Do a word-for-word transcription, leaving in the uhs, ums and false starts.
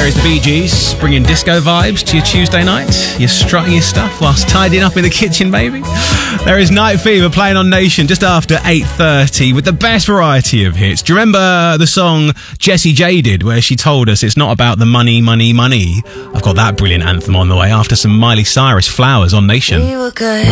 There is the Bee Gees, bringing disco vibes to your Tuesday night. You're strutting your stuff whilst tidying up in the kitchen, baby. There is Night Fever playing on Nation just after eight thirty with the best variety of hits. Do you remember the song Jessie J did where she told us it's not about the money, money, money? I've got that brilliant anthem on the way after some Miley Cyrus, Flowers on Nation. We were good.